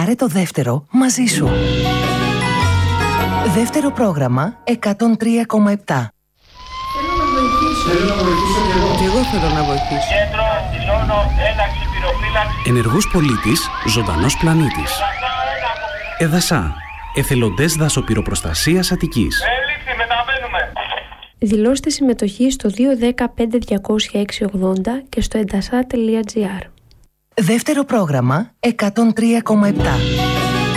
Πάρε το δεύτερο μαζί σου. Δεύτερο πρόγραμμα 103,7. Θέλω να βοηθήσω κι εγώ. Και εγώ θέλω να βοηθήσω. Κέντρο, δηλώνω, ένταξη, πυροφύλαξη. Ενεργός πολίτης, ζωντανός πλανήτης. Εδασά. Εθελοντές δασοπυροπροστασίας Αττικής. Έληξη, μεταβαίνουμε. Δηλώστε συμμετοχή στο 210-5-206-80 και στο edasa.gr. Δεύτερο πρόγραμμα 103,7.